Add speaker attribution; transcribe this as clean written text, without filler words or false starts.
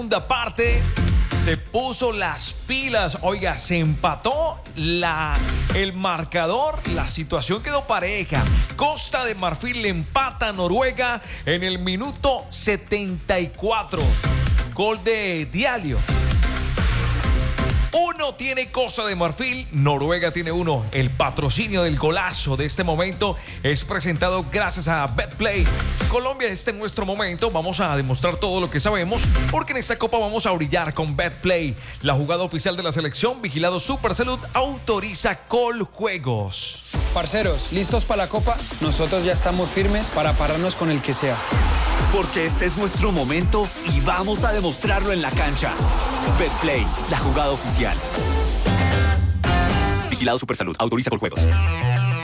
Speaker 1: Segunda parte se puso las pilas. Oiga, se empató el marcador. La situación quedó pareja. Costa de Marfil le empata a Noruega en el minuto 74. Gol de Diallo. Uno tiene Costa de Marfil, Noruega tiene uno. El patrocinio del golazo de este momento es presentado gracias a Betplay. Colombia está en nuestro momento. Vamos a demostrar todo lo que sabemos, porque en esta copa vamos a brillar con Betplay. La jugada oficial de la selección, vigilado Supersalud, autoriza Coljuegos.
Speaker 2: Parceros, ¿listos para la copa? Nosotros ya estamos firmes para pararnos con el que sea.
Speaker 3: Porque este es nuestro momento y vamos a demostrarlo en la cancha. Betplay, la jugada oficial. Vigilado Supersalud, autoriza Coljuegos.